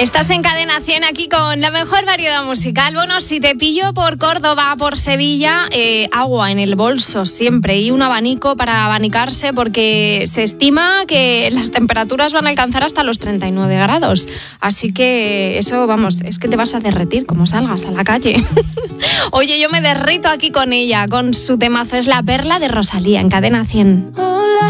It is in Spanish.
Estás en Cadena 100 aquí con la mejor variedad musical. Bueno, si te pillo por Córdoba, por Sevilla, agua en el bolso siempre y un abanico para abanicarse porque se estima que las temperaturas van a alcanzar hasta los 39 grados. Así que eso, vamos, es que te vas a derretir como salgas a la calle. Oye, yo me derrito aquí con ella, con su temazo. Es La Perla de Rosalía en Cadena 100. Hola,